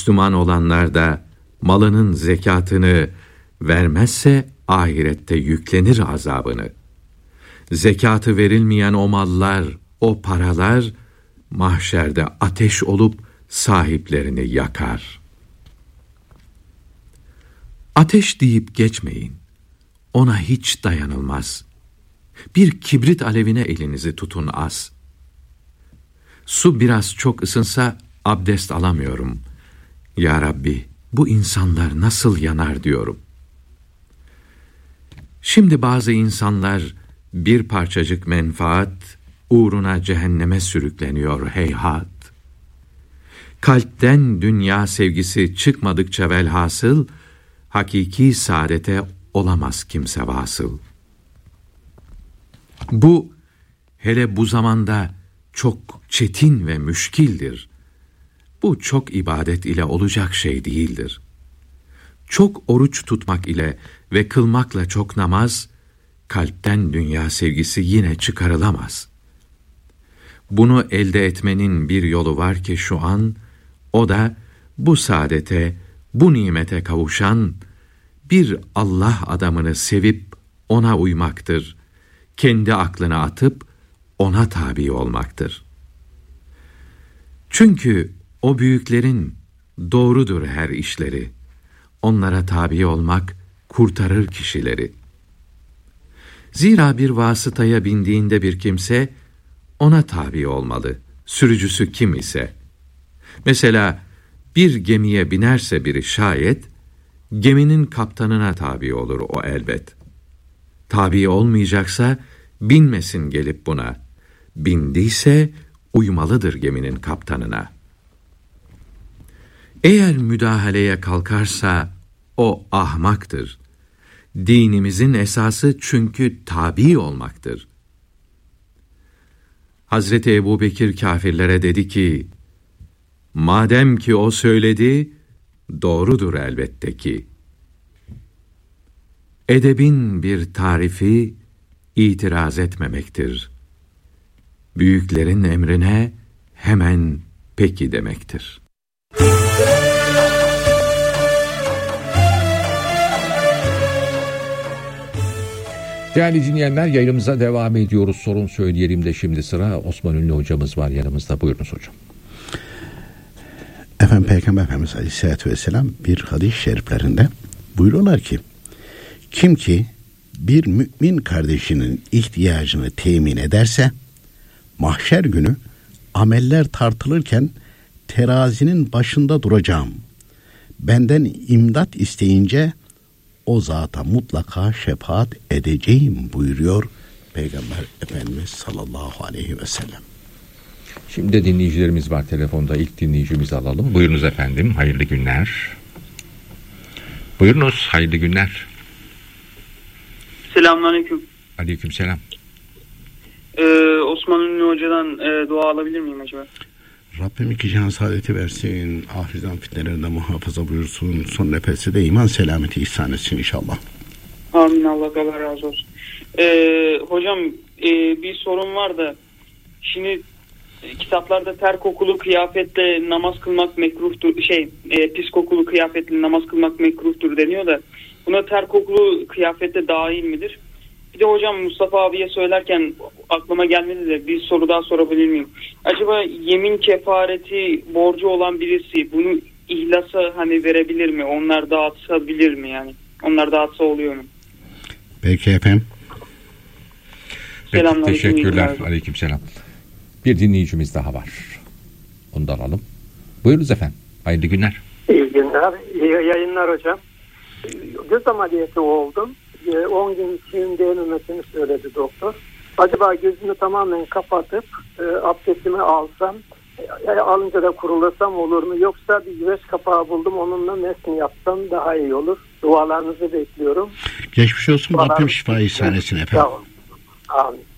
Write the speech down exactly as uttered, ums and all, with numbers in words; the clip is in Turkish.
Müslüman olanlar da malının zekatını vermezse ahirette yüklenir azabını. Zekatı verilmeyen o mallar, o paralar mahşerde ateş olup sahiplerini yakar. Ateş deyip geçmeyin. Ona hiç dayanılmaz. Bir kibrit alevine elinizi tutun az. Su biraz çok ısınsa abdest alamıyorum. Ya Rabbi, bu insanlar nasıl yanar diyorum. Şimdi bazı insanlar bir parçacık menfaat uğruna cehenneme sürükleniyor heyhat. Kalpten dünya sevgisi çıkmadıkça velhasıl, hakiki saadete olamaz kimse vasıl. Bu, hele bu zamanda çok çetin ve müşkildir. Bu çok ibadet ile olacak şey değildir. Çok oruç tutmak ile ve kılmakla çok namaz, kalpten dünya sevgisi yine çıkarılamaz. Bunu elde etmenin bir yolu var ki şu an, o da bu saadete, bu nimete kavuşan bir Allah adamını sevip ona uymaktır. Kendi aklına atıp ona tabi olmaktır. Çünkü o büyüklerin doğrudur her işleri. Onlara tabi olmak kurtarır kişileri. Zira bir vasıtaya bindiğinde bir kimse ona tabi olmalı. Sürücüsü kim ise. Mesela bir gemiye binerse biri şayet, geminin kaptanına tabi olur o elbet. Tabi olmayacaksa binmesin gelip buna. Bindiyse uymalıdır geminin kaptanına. Eğer müdahaleye kalkarsa o ahmaktır. Dinimizin esası çünkü tabi olmaktır. Hazreti Ebubekir kâfirlere dedi ki, madem ki o söyledi, doğrudur elbette ki. Edebin bir tarifi itiraz etmemektir. Büyüklerin emrine hemen peki demektir. Değerli dinleyenler, yayınımıza devam ediyoruz. Sorun söyleyelim de şimdi sıra Osman Ünlü hocamız var yanımızda. Buyurunuz hocam. Efendim Peygamber Efendimiz Aleyhisselatü Vesselam bir hadis-i şeriflerinde buyuruyorlar ki, kim ki bir mümin kardeşinin ihtiyacını temin ederse, mahşer günü ameller tartılırken terazinin başında duracağım. Benden imdat isteyince o zata mutlaka şefaat edeceğim buyuruyor Peygamber Efendimiz sallallahu aleyhi ve sellem. Şimdi de dinleyicilerimiz var telefonda. İlk dinleyicimizi alalım. Buyurunuz efendim. Hayırlı günler. Buyurunuz. Hayırlı günler. Selamünaleyküm. Aleykümselam. Ee, Osman Ünlü Hoca'dan e, dua alabilir miyim acaba? Rabbim iki cihan saadeti versin, ahirden fitnelerinde muhafaza buyursun, son nefesi de iman selameti ihsan etsin inşallah. Amin, Allah Allah razı olsun. Ee, hocam e, bir sorun var da, şimdi e, kitaplarda ter kokulu kıyafetle namaz kılmak mekruhtur, şey e, pis kokulu kıyafetle namaz kılmak mekruhtur deniyor da, buna ter kokulu kıyafette dahil midir? Bir de hocam Mustafa abiye söylerken aklıma gelmedi de bir soru daha sorabilir miyim? Acaba yemin kefareti borcu olan birisi bunu ihlasa hani verebilir mi? Onlar dağıtabilir mi yani? Onlar dağıtsa oluyor mu? Peki efendim. Peki, teşekkürler. Aleykümselam. Bir dinleyicimiz daha var. Onu da alalım. Buyurunuz efendim. Hayırlı günler. İyi günler. İyi yayınlar hocam. Göz ameliyatı oldum. on gün suyun değmemesini söyledi doktor. Acaba gözümü tamamen kapatıp e, abdestimi alsam, e, alınca da kurulasam olur mu? Yoksa bir güveç kapağı buldum, onunla mes mi yapsam daha iyi olur? Dualarınızı bekliyorum. Geçmiş olsun. Rabbim şifa ihsan etsin efendim. Amin.